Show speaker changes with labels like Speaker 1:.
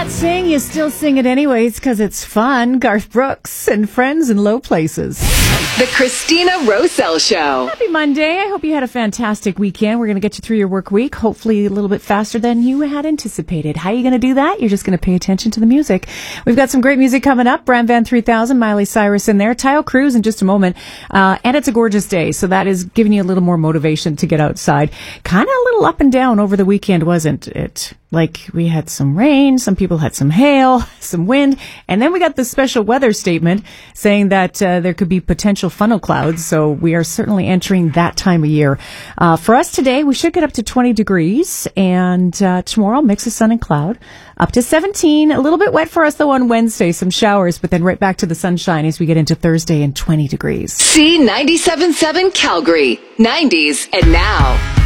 Speaker 1: can't sing, you still sing it anyways because it's fun. Garth Brooks and Friends in Low Places.
Speaker 2: The Christina Roselle Show.
Speaker 1: Happy Monday. I hope you had a fantastic weekend. We're going to get you through your work week, hopefully a little bit faster than you had anticipated. How are you going to do that? You're just going to pay attention to the music. We've got some great music coming up. Bram Van 3000, Miley Cyrus in there, Tyle Cruz in just a moment. And it's a gorgeous day, so that is giving you a little more motivation to get outside. Kind of a little up and down over the weekend, wasn't it? Like, we had some rain, some people had some hail, some wind, and then we got this special weather statement saying that there could be potential funnel clouds, so we are certainly entering that time of year. For us today, we should get up to 20 degrees, and tomorrow, mix of sun and cloud, up to 17. A little bit wet for us, though, on Wednesday, some showers, but then right back to the sunshine as we get into Thursday and 20 degrees.
Speaker 2: C97.7 Calgary, 90s and now.